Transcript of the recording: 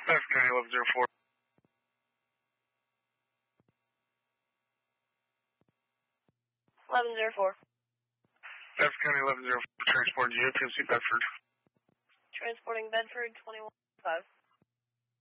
Bedford County 1104. Bedford County 1104, transporting GFMC Bedford. Transporting Bedford 21-5.